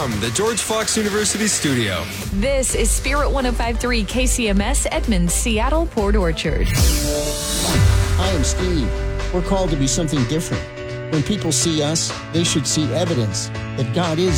from the George Fox University studio. This is Spirit 105.3 KCMS, Edmonds, Seattle, Port Orchard. Hi, I'm Steve. We're called to be something different. When people see us, they should see evidence that God is